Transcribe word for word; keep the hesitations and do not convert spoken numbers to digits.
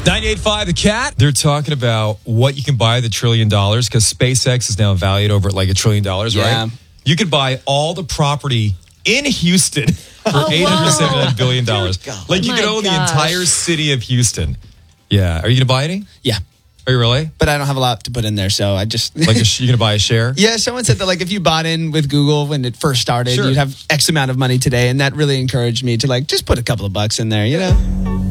ninety-eight point five The Cat. They're talking about what you can buy the trillion dollars because SpaceX is now valued over at like a trillion dollars, Yeah. right? You could buy all the property in Houston for Oh, eight hundred seventy-nine billion dollars. Like you Oh could my own the gosh. entire city of Houston. Yeah. Are you going to buy any? Yeah. Are you really? But I don't have a lot to put in there, so I just... Like, a sh- you going to buy a share? Yeah, someone said that like if you bought in with Google when it first started, Sure. you'd have X amount of money today, and that really encouraged me to like just put a couple of bucks in there, you know?